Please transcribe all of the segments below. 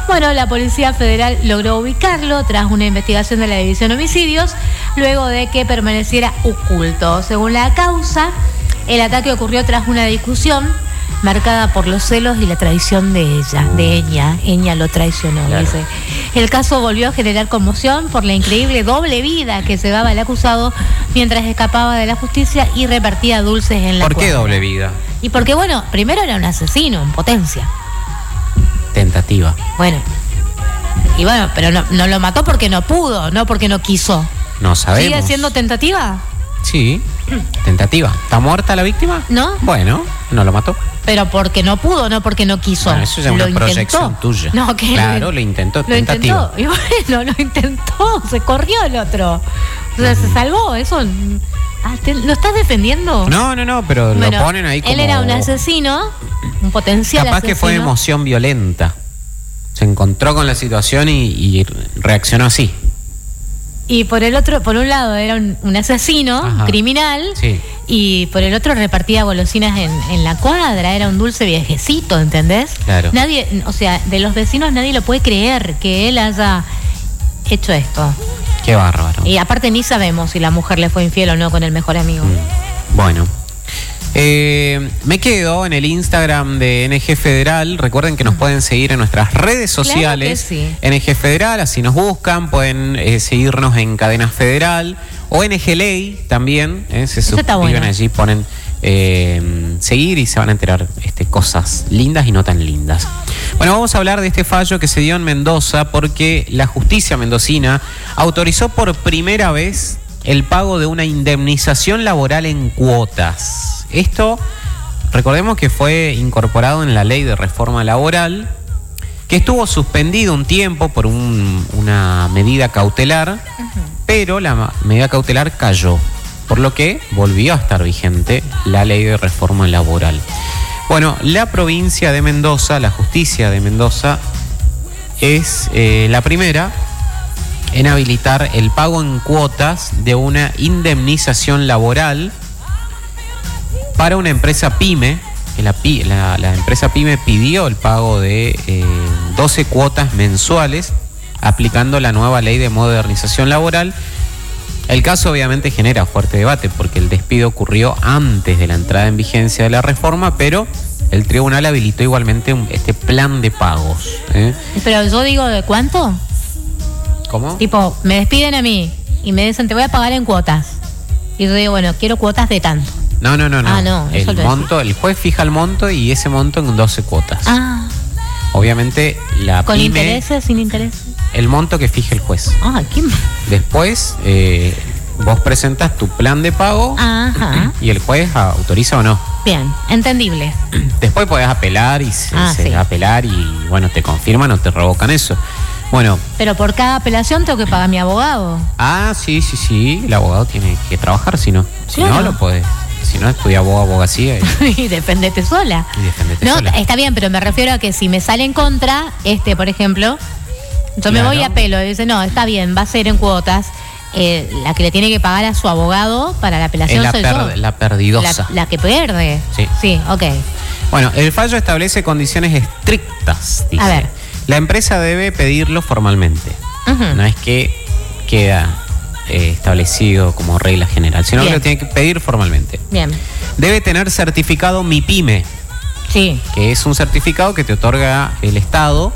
Bueno, la Policía Federal logró ubicarlo tras una investigación de la División de Homicidios, luego de que permaneciera oculto. Según la causa, el ataque ocurrió tras una discusión marcada por los celos y la traición de ella, de Eña. Eña lo traicionó, claro. Dice. El caso volvió a generar conmoción por la increíble doble vida que llevaba el acusado mientras escapaba de la justicia y repartía dulces en la ¿Por cuadra. qué doble vida? Y porque, bueno, primero era un asesino en potencia. Tentativa. Bueno, y bueno, pero no lo mató porque no pudo, no porque no quiso. No sabemos. ¿Sigue siendo tentativa? Sí, tentativa. ¿Está muerta la víctima? No. Bueno, no lo mató. Pero porque no pudo, no porque no quiso. Bueno, eso ya es una proyección tuya. No, que claro, lo intentó, tentativa. Lo intentó, y bueno, lo intentó, se corrió el otro. O sea, se salvó, eso... ¿Lo estás defendiendo? No, pero bueno, lo ponen ahí como... Él era un asesino, un potencial capaz asesino. Que fue emoción violenta. Se encontró con la situación y reaccionó así. Y por un lado era un asesino, criminal, sí. Y por el otro repartía golosinas en la cuadra, era un dulce viejecito, ¿entendés? Claro. Nadie, o sea, de los vecinos nadie lo puede creer que él haya hecho esto. Qué bárbaro. Y aparte ni sabemos si la mujer le fue infiel o no con el mejor amigo. Bueno. Me quedo en el Instagram de NG Federal. Recuerden que nos pueden seguir en nuestras redes sociales. Claro que sí. NG Federal, así nos buscan. Pueden seguirnos en Cadena Federal o NG Ley también. Se suscriben bueno. Allí, ponen seguir y se van a enterar cosas lindas y no tan lindas. Bueno, vamos a hablar de este fallo que se dio en Mendoza porque la justicia mendocina autorizó por primera vez el pago de una indemnización laboral en cuotas. Esto, recordemos que fue incorporado en la ley de reforma laboral, que estuvo suspendido un tiempo por una medida cautelar, pero la medida cautelar cayó, por lo que volvió a estar vigente la ley de reforma laboral. Bueno, la provincia de Mendoza, la justicia de Mendoza, es la primera en habilitar el pago en cuotas de una indemnización laboral para una empresa pyme. La empresa pyme pidió el pago de 12 cuotas mensuales aplicando la nueva ley de modernización laboral. El caso obviamente genera fuerte debate porque el despido ocurrió antes de la entrada en vigencia de la reforma, pero el tribunal habilitó igualmente este plan de pagos. Pero yo digo, ¿de cuánto? ¿Cómo? Tipo, me despiden a mí y me dicen, te voy a pagar en cuotas. Y yo digo, bueno, quiero cuotas de tanto. No. Ah, no. El monto, el juez fija el monto y ese monto en 12 cuotas. Ah. Obviamente la ¿Con pyme, intereses, sin intereses? El monto que fija el juez. Ah, ¿qué? Después vos presentas tu plan de pago. Ajá. Y el juez autoriza o no. Bien, entendible. Después podés apelar y sí. apelar y bueno, te confirman o te revocan eso. Bueno. Pero por cada apelación tengo que pagar mi abogado. Ah, sí. El abogado tiene que trabajar, si no lo podés. Si no, estudia abogacía. Y defendete sola. Sola. Está bien, pero me refiero a que si me sale en contra, por ejemplo, yo me voy a apelo y dice, no, está bien, va a ser en cuotas. La que le tiene que pagar a su abogado para la apelación soy yo. La perdidosa. La que pierde. Sí, ok. Bueno, el fallo establece condiciones estrictas, dice. A ver. La empresa debe pedirlo formalmente. No es que queda establecido como regla general, sino que lo tiene que pedir formalmente. Bien. Debe tener certificado MIPYME. Sí. Que es un certificado que te otorga el Estado,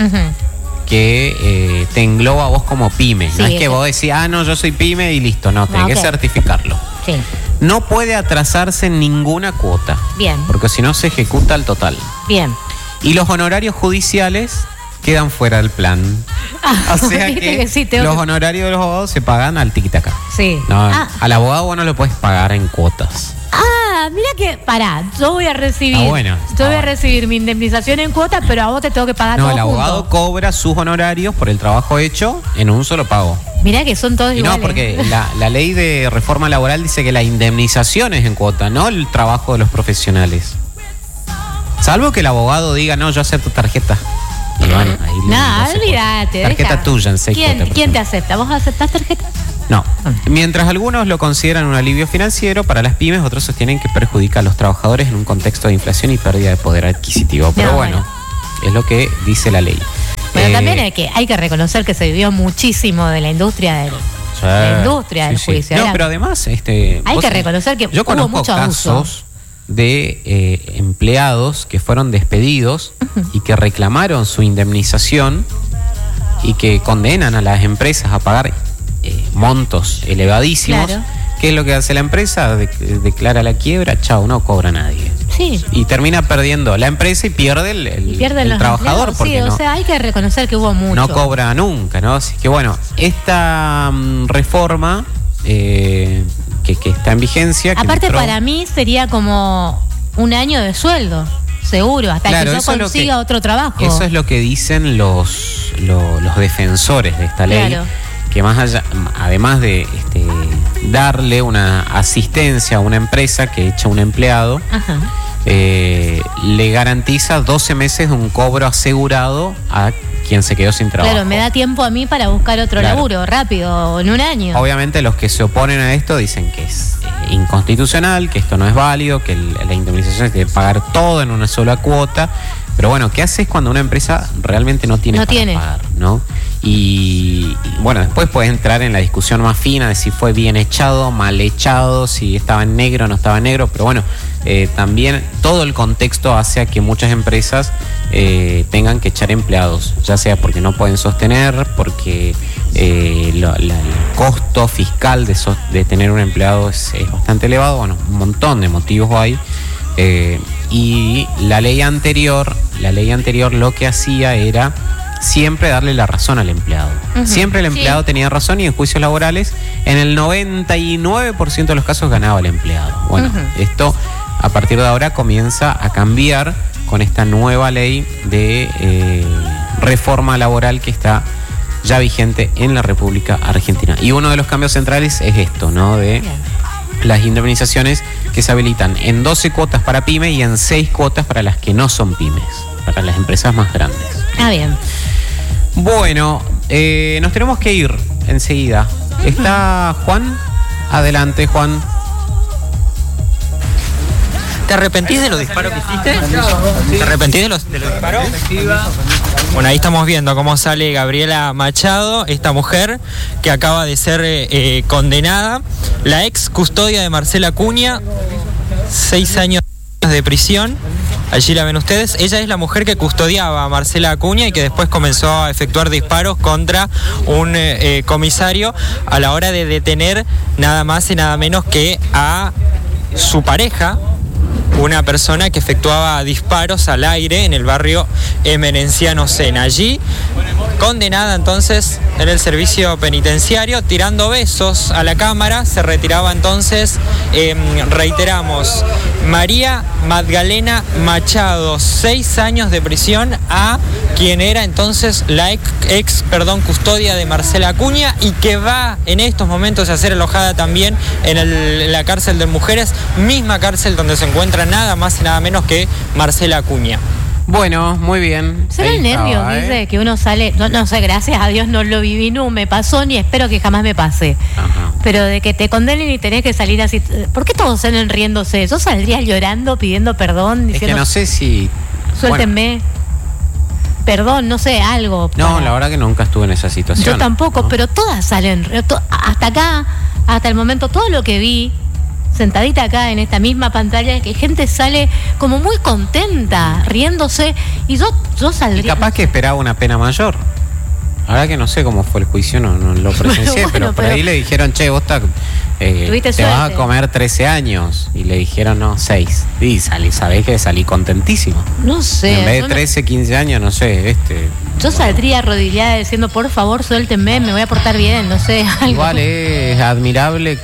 que te engloba a vos como pyme. Sí, no es que vos decís, no, yo soy pyme y listo. No, tenés que certificarlo. Sí. No puede atrasarse en ninguna cuota. Bien. Porque si no se ejecuta el total. Bien. Y los honorarios judiciales quedan fuera del plan. O sea que los honorarios de los abogados se pagan al tiquitaca. Sí. No, al abogado vos no lo puedes pagar en cuotas. Mira que, yo voy a recibir. Yo voy a recibir mi indemnización en cuotas, pero a vos te tengo que pagar todo el abogado junto. Cobra sus honorarios por el trabajo hecho en un solo pago. Mirá que son todos iguales. No, porque la ley de reforma laboral dice que la indemnización es en cuota, no el trabajo de los profesionales. Salvo que el abogado diga, no, yo acepto tarjeta. Bueno, olvídate. Tarjeta tuya en 6 cuotas. ¿Quién te acepta? ¿Vos aceptás tarjeta? No. Mientras algunos lo consideran un alivio financiero para las pymes, otros sostienen que perjudica a los trabajadores en un contexto de inflación y pérdida de poder adquisitivo. Pero bueno, es lo que dice la ley. Pero también hay que reconocer que se vivió muchísimo de la industria del juicio. No, pero además hay que reconocer que yo conozco hubo mucho casos abuso de empleados que fueron despedidos y que reclamaron su indemnización y que condenan a las empresas a pagar montos elevadísimos. Claro. ¿Qué es lo que hace la empresa? Declara la quiebra, chao, no cobra nadie. Sí. Y termina perdiendo la empresa y pierde el trabajador. Sí, o sea, hay que reconocer que hubo mucho. No cobra nunca, ¿no? Así que bueno, esta reforma que está en vigencia. Aparte, para mí sería como un año de sueldo, seguro, hasta que yo consiga otro trabajo. Eso es lo que dicen los defensores de esta ley. Claro. Que más allá, además de darle una asistencia a una empresa que echa un empleado, le garantiza 12 meses de un cobro asegurado a quien se quedó sin trabajo. Claro, me da tiempo a mí para buscar otro laburo rápido, en un año. Obviamente los que se oponen a esto dicen que es inconstitucional, que esto no es válido, que la indemnización es de pagar todo en una sola cuota. Pero bueno, ¿qué haces cuando una empresa realmente no tiene para pagar, ¿no? Y bueno, después puedes entrar en la discusión más fina de si fue bien echado, mal echado, si estaba en negro o no estaba en negro. Pero bueno, también todo el contexto hace a que muchas empresas tengan que echar empleados, ya sea porque no pueden sostener, porque el costo fiscal de tener un empleado es bastante elevado. Bueno, un montón de motivos hay. Y la ley anterior lo que hacía era siempre darle la razón al empleado. Siempre el empleado tenía razón, y en juicios laborales en el 99% de los casos ganaba el empleado. Bueno, esto a partir de ahora comienza a cambiar con esta nueva ley de reforma laboral que está ya vigente en la República Argentina. Y uno de los cambios centrales es esto, ¿no? De las indemnizaciones que se habilitan en 12 cuotas para pyme y en 6 cuotas para las que no son pymes, para las empresas más grandes. Ah, bien. Bueno, nos tenemos que ir enseguida. ¿Está Juan? Adelante, Juan. ¿Te arrepentís de los disparos que hiciste? ¿Te arrepentís de los disparos? Bueno, ahí estamos viendo cómo sale Gabriela Machado, esta mujer que acaba de ser condenada, la ex custodia de Marcela Acuña, 6 años de prisión. Allí la ven ustedes. Ella es la mujer que custodiaba a Marcela Acuña y que después comenzó a efectuar disparos contra un comisario a la hora de detener nada más y nada menos que a su pareja, una persona que efectuaba disparos al aire en el barrio Emerenciano Sena. Allí, condenada entonces en el servicio penitenciario, tirando besos a la cámara, se retiraba entonces, reiteramos, María Magdalena Machado, 6 años de prisión a quien era entonces la ex custodia de Marcela Acuña, y que va en estos momentos a ser alojada también en la cárcel de mujeres, misma cárcel donde se encuentra nada más y nada menos que Marcela Acuña. Bueno, muy bien. ¿Será el nervio, dice, que uno sale? No sé, gracias a Dios no lo viví, no me pasó ni espero que jamás me pase. Ajá. Pero de que te condenen y tenés que salir así. ¿Por qué todos salen riéndose? Yo saldría llorando, pidiendo perdón, diciendo... Es que no sé si... Suéltenme. Bueno. Perdón, no sé, algo. No, la verdad que nunca estuve en esa situación. Yo tampoco, ¿no? Pero todas salen... Hasta acá, hasta el momento, todo lo que vi... sentadita acá en esta misma pantalla, que gente sale como muy contenta, riéndose, y yo saldría... Y capaz que esperaba una pena mayor. Ahora que no sé cómo fue el juicio, no lo presencié, bueno, pero por ahí le dijeron, che, vos te vas a comer 13 años. Y le dijeron, no, 6. Y sabés que salí contentísimo. No sé. En vez de 13, 15 años, no sé, Yo saldría arrodillada diciendo, por favor, suéltenme, me voy a portar bien, no sé, algo. Igual es admirable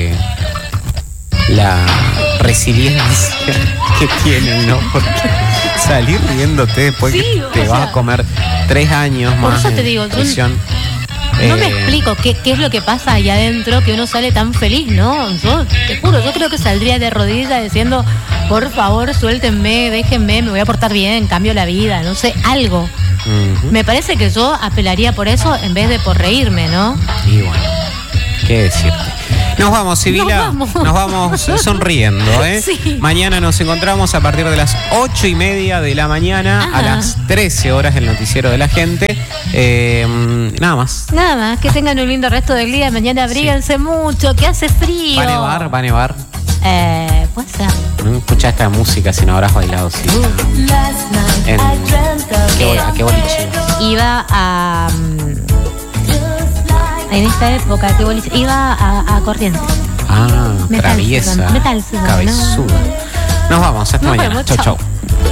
la resiliencia que tienen, ¿no? Porque salir riéndote después que te vas a comer 3 años más. Por eso te digo, no me explico qué es lo que pasa allá adentro, que uno sale tan feliz, ¿no? Yo te juro, yo creo que saldría de rodillas diciendo, por favor, suéltenme, déjenme, me voy a portar bien, cambio la vida, no sé, algo. Me parece que yo apelaría por eso en vez de por reírme, ¿no? Y bueno, ¿qué decirte? Nos vamos, Sibila. Nos vamos sonriendo, ¿eh? Sí. Mañana nos encontramos a partir de las 8:30 de la mañana a las 13 horas el noticiero de la gente. Nada más. Nada más. Que tengan un lindo resto del día. Mañana abríguense mucho, que hace frío. Va a nevar. Puede ser. Escucha esta música si no habrás bailado, sí. ¿A qué boliche? Iba a... en esta época, ¿qué boliche? Iba a Corrientes. Traviesa. Metal, cabezuda. Nos vamos, hasta mañana. Chau, chau.